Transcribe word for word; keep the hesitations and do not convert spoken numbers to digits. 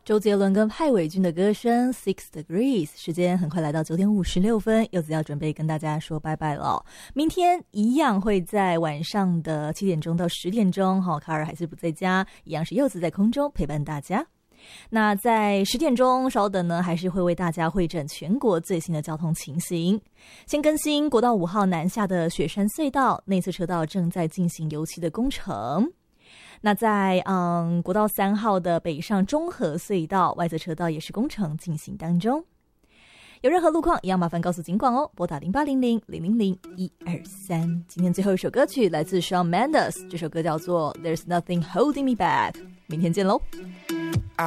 周杰伦跟派伟俊的歌声 Six Degrees。 时间很快来到九点五十六分，柚子要准备跟大家说拜拜了。明天一样会在晚上的七点钟到十点钟，卡尔还是不在家，一样是柚子在空中陪伴大家。那在十点钟稍等呢，还是会为大家汇整全国最新的交通情形。先更新国道五号南下的雪山隧道内侧车道正在进行油漆的工程。那在嗯国道三号的北上中和隧道外侧车道也是工程进行当中。有任何路况一样麻烦告诉警广哦，拨打零八零零零零零一二三。今天最后一首歌曲来自 Shawn Mendes， 这首歌叫做 There's Nothing Holding Me Back。 明天见喽。